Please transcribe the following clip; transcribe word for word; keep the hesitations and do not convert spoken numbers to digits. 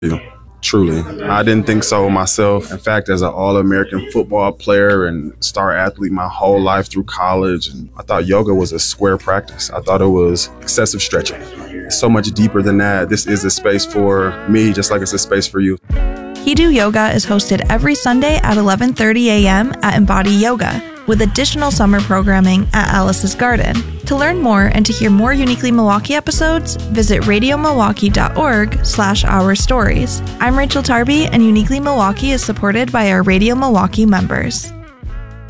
you. Truly. I didn't think so myself. In fact, as an All-American football player and star athlete my whole life through college, and I thought yoga was a square practice. I thought it was excessive stretching. It's so much deeper than that. This is a space for me, just like it's a space for you. He Do Yoga is hosted every Sunday at eleven thirty a.m. at Embody Yoga, with additional summer programming at Alice's Garden. To learn more and to hear more Uniquely Milwaukee episodes, visit radiomilwaukee.org slash our stories. I'm Rachel Tarby, and Uniquely Milwaukee is supported by our Radio Milwaukee members.